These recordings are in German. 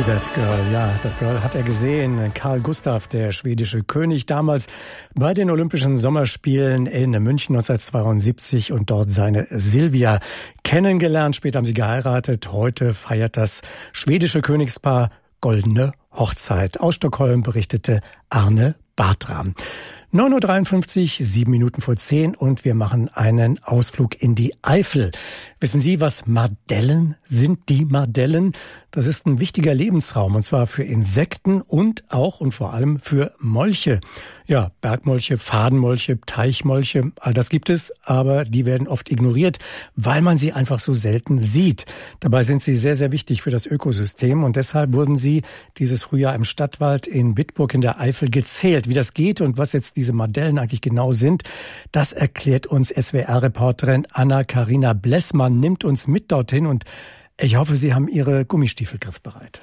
That Girl, ja, das Girl hat er gesehen. Carl Gustaf, der schwedische König, damals bei den Olympischen Sommerspielen in München 1972 und dort seine Silvia kennengelernt. Später haben sie geheiratet. Heute feiert das schwedische Königspaar goldene Hochzeit. Aus Stockholm berichtete Arne Bartram. 9.53 Uhr, 7 Minuten vor 10 und wir machen einen Ausflug in die Eifel. Wissen Sie, was Mardellen sind? Die Mardellen, das ist ein wichtiger Lebensraum und zwar für Insekten und auch und vor allem für Molche. Ja, Bergmolche, Fadenmolche, Teichmolche, all das gibt es, aber die werden oft ignoriert, weil man sie einfach so selten sieht. Dabei sind sie sehr, sehr wichtig für das Ökosystem und deshalb wurden sie dieses Frühjahr im Stadtwald in Bitburg in der Eifel gezählt. Wie das geht und was jetzt diese Mardellen eigentlich genau sind, das erklärt uns SWR-Reporterin Anna-Karina Blessmann, nimmt uns mit dorthin und ich hoffe, Sie haben Ihre Gummistiefel griffbereit.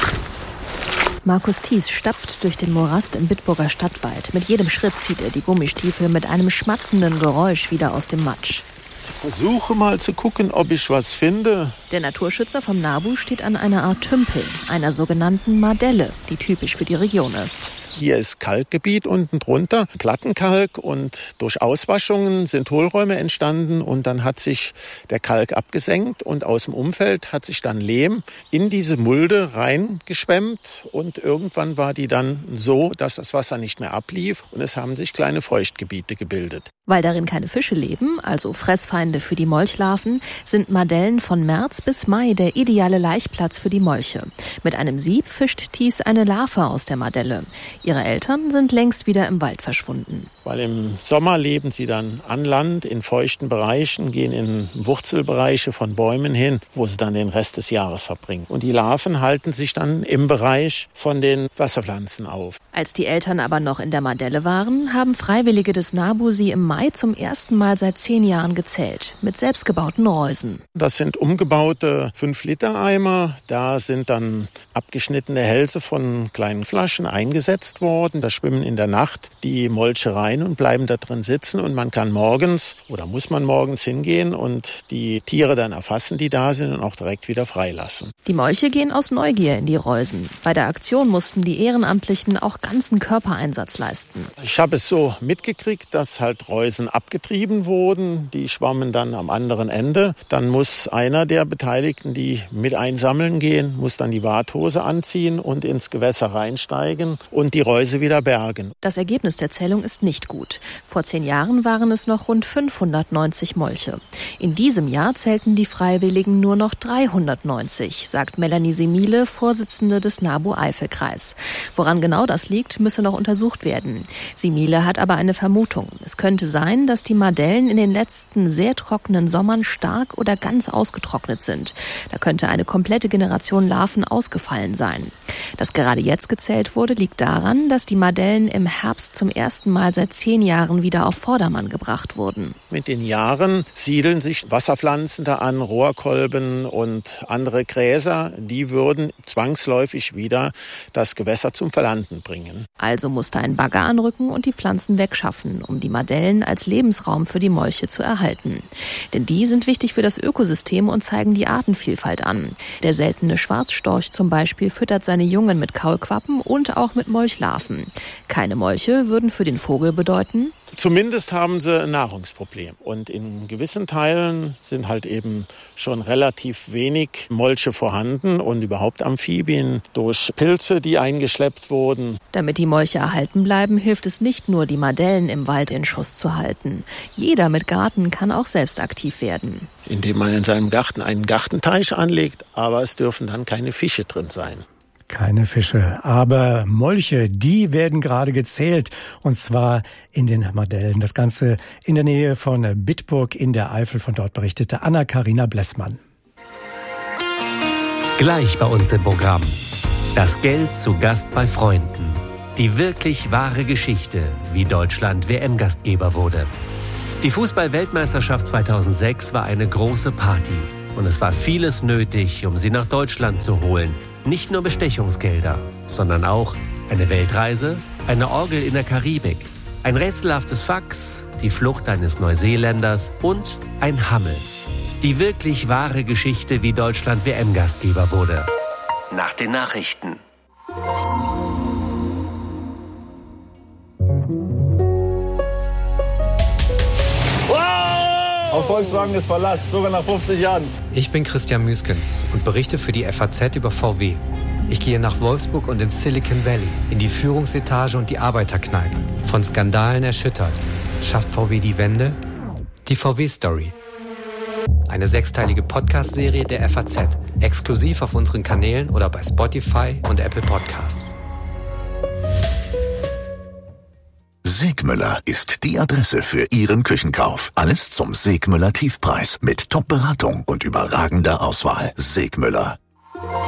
Markus Thies stapft durch den Morast im Bitburger Stadtwald. Mit jedem Schritt zieht er die Gummistiefel mit einem schmatzenden Geräusch wieder aus dem Matsch. Ich versuche mal zu gucken, ob ich was finde. Der Naturschützer vom NABU steht an einer Art Tümpel, einer sogenannten Mardelle, die typisch für die Region ist. Hier ist Kalkgebiet unten drunter, Plattenkalk, und durch Auswaschungen sind Hohlräume entstanden und dann hat sich der Kalk abgesenkt und aus dem Umfeld hat sich dann Lehm in diese Mulde reingeschwemmt und irgendwann war die dann so, dass das Wasser nicht mehr ablief und es haben sich kleine Feuchtgebiete gebildet. Weil darin keine Fische leben, also Fressfeinde für die Molchlarven, sind Mardellen von März bis Mai der ideale Laichplatz für die Molche. Mit einem Sieb fischt Thies eine Larve aus der Mardelle. Ihre Eltern sind längst wieder im Wald verschwunden. Weil im Sommer leben sie dann an Land in feuchten Bereichen, gehen in Wurzelbereiche von Bäumen hin, wo sie dann den Rest des Jahres verbringen. Und die Larven halten sich dann im Bereich von den Wasserpflanzen auf. Als die Eltern aber noch in der Mardelle waren, haben Freiwillige des NABU sie im Mai zum ersten Mal seit 10 Jahren gezählt, mit selbstgebauten Reusen. Das sind umgebaute 5-Liter-Eimer. Da sind dann abgeschnittene Hälse von kleinen Flaschen eingesetzt worden. Da schwimmen in der Nacht die Molche rein und bleiben da drin sitzen. Und man kann morgens oder muss man morgens hingehen und die Tiere dann erfassen, die da sind, und auch direkt wieder freilassen. Die Molche gehen aus Neugier in die Reusen. Bei der Aktion mussten die Ehrenamtlichen auch ganzen Körpereinsatz leisten. Ich habe es so mitgekriegt, dass halt Reusen abgetrieben wurden. Die schwammen dann am anderen Ende. Dann muss einer der Beteiligten, die mit einsammeln gehen, muss dann die Warthose anziehen und ins Gewässer reinsteigen und die Reuse wieder bergen. Das Ergebnis der Zählung ist nicht gut. Vor 10 Jahren waren es noch rund 590 Molche. In diesem Jahr zählten die Freiwilligen nur noch 390, sagt Melanie Semile, Vorsitzende des NABU Eifelkreis. Woran genau das liegt, müsse noch untersucht werden. Semile hat aber eine Vermutung. Es könnte sein, dass die Mardellen in den letzten sehr trockenen Sommern stark oder ganz ausgetrocknet sind. Da könnte eine komplette Generation Larven ausgefallen sein. Dass gerade jetzt gezählt wurde, liegt daran, dass die Mardellen im Herbst zum ersten Mal seit 10 Jahren wieder auf Vordermann gebracht wurden. Mit den Jahren siedeln sich Wasserpflanzen da an, Rohrkolben und andere Gräser. Die würden zwangsläufig wieder das Gewässer zum Verlanden bringen. Also musste ein Bagger anrücken und die Pflanzen wegschaffen, um die Mardellen als Lebensraum für die Molche zu erhalten. Denn die sind wichtig für das Ökosystem und zeigen die Artenvielfalt an. Der seltene Schwarzstorch zum Beispiel füttert seine Jungen mit Kaulquappen und auch mit Molchlarven. Keine Molche würden für den Vogel bedeuten: Zumindest haben sie ein Nahrungsproblem. Und in gewissen Teilen sind halt eben schon relativ wenig Molche vorhanden und überhaupt Amphibien durch Pilze, die eingeschleppt wurden. Damit die Molche erhalten bleiben, hilft es nicht nur, die Mardellen im Wald in Schuss zu halten. Jeder mit Garten kann auch selbst aktiv werden. Indem man in seinem Garten einen Gartenteich anlegt, aber es dürfen dann keine Fische drin sein. Keine Fische, aber Molche, die werden gerade gezählt, und zwar in den Mardellen. Das Ganze in der Nähe von Bitburg in der Eifel. Von dort berichtete Anna-Karina Blessmann. Gleich bei uns im Programm. Das Geld zu Gast bei Freunden. Die wirklich wahre Geschichte, wie Deutschland WM-Gastgeber wurde. Die Fußball-Weltmeisterschaft 2006 war eine große Party. Und es war vieles nötig, um sie nach Deutschland zu holen. Nicht nur Bestechungsgelder, sondern auch eine Weltreise, eine Orgel in der Karibik, ein rätselhaftes Fax, die Flucht eines Neuseeländers und ein Hammel. Die wirklich wahre Geschichte, wie Deutschland WM-Gastgeber wurde. nach den Nachrichten. Auf Volkswagen ist Verlass, sogar nach 50 Jahren. Ich bin Christian Müskens und berichte für die FAZ über VW. Ich gehe nach Wolfsburg und ins Silicon Valley, in die Führungsetage und die Arbeiterkneipe. Von Skandalen erschüttert. Schafft VW die Wende? Die VW-Story. Eine 6-teilige Podcast-Serie der FAZ. Exklusiv auf unseren Kanälen oder bei Spotify und Apple Podcasts. Segmüller ist die Adresse für Ihren Küchenkauf. Alles zum Segmüller Tiefpreis mit Top-Beratung und überragender Auswahl. Segmüller.